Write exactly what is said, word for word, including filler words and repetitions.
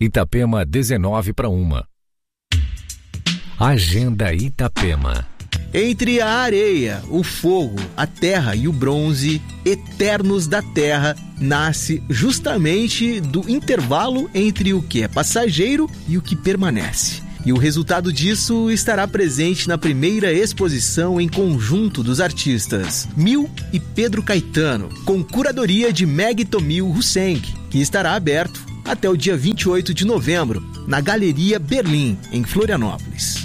Itapema dezenove para uma. Agenda Itapema. Entre a areia, o fogo, a terra e o bronze, Eternos da Terra nasce justamente do intervalo entre o que é passageiro e o que permanece. E o resultado disso estará presente na primeira exposição em conjunto dos artistas Mil e Pedro Caetano, com curadoria de Meg Tomil Hussein, que estará aberto até o dia vinte e oito de novembro, na Galeria Berlim, em Florianópolis.